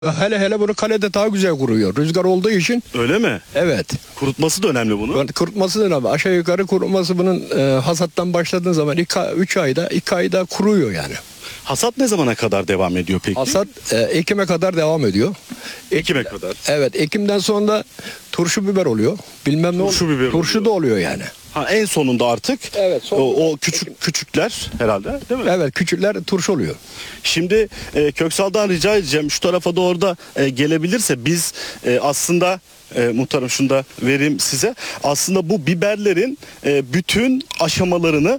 Hele hele bunu kalede daha güzel kuruyor. Rüzgar olduğu için. Öyle mi? Evet. Kurutması da önemli bunun. Kurutması da önemli. Aşağı yukarı kurutması bunun hasattan başladığın zaman 2 ayda kuruyor yani. Hasat ne zamana kadar devam ediyor peki? Hasat Ekim'e kadar devam ediyor. Ekim'e kadar. Evet, Ekim'den sonra turşu biber oluyor. Bilmem ne Turşu biber turşu oluyor. da oluyor yani. Ha, en sonunda artık Evet, sonunda. o küçükler herhalde, değil mi? Evet, küçükler turşu oluyor. Şimdi Köksal'dan rica edeceğim şu tarafa doğru da gelebilirse biz aslında muhtarım şunu da vereyim size. Aslında bu biberlerin bütün aşamalarını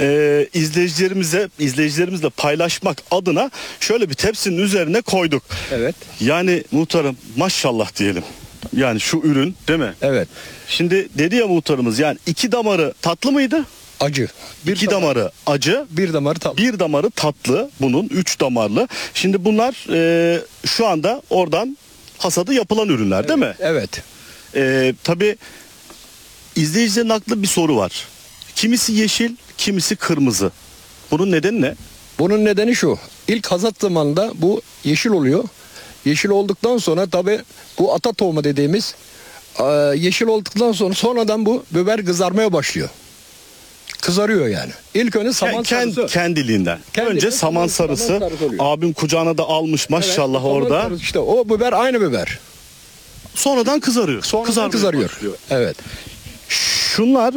izleyicilerimizle paylaşmak adına şöyle bir tepsinin üzerine koyduk. Evet. Yani muhtarım maşallah diyelim. Yani şu ürün değil mi? Evet. Şimdi dedi ya muhtarımız, yani 2 damarı tatlı mıydı? Acı. 2 damarı acı, Bir damarı tatlı. 1 damarı tatlı, bunun 3 damarlı. Şimdi bunlar şu anda oradan hasadı yapılan ürünler değil mi? Evet. Tabii izleyicilerin aklında bir soru var. Kimisi yeşil, kimisi kırmızı. Bunun nedeni ne? Bunun nedeni şu. İlk hasat zamanında bu yeşil oluyor. Yeşil olduktan sonra tabi bu ata tohumu dediğimiz yeşil olduktan sonra sonradan bu biber kızarmaya başlıyor. Kızarıyor yani. İlk önce saman sarısı. Kendiliğinden. Önce saman sarısı. oluyor. Abim kucağına da almış maşallah Evet, orada. sarısı işte o biber aynı biber. Sonradan kızarıyor. Sonradan kızarıyor. Başlıyor. Evet. Şunlar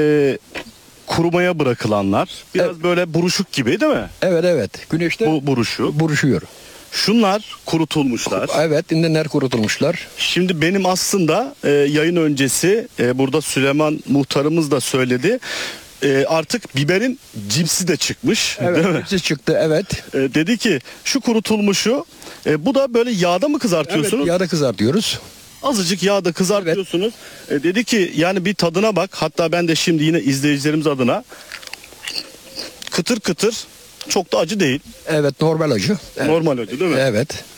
kurumaya bırakılanlar. Biraz Evet. böyle buruşuk gibi değil mi? Evet. Güneşte Bu buruşuk. buruşuyor. Şunlar kurutulmuşlar. Evet, indiler kurutulmuşlar. Şimdi benim aslında yayın öncesi burada Süleyman muhtarımız da söyledi. Artık biberin cipsi de çıkmış, değil mi? Evet, hepsi çıktı, evet. Dedi ki şu kurutulmuşu bu da böyle yağda mı kızartıyorsunuz? Evet, yağda kızartıyoruz. Azıcık yağda kızartıyorsunuz. Dedi ki yani bir tadına bak. Hatta ben de şimdi yine izleyicilerimiz adına kıtır kıtır, çok da acı değil. Evet, normal acı. Evet. Normal acı değil mi? Evet.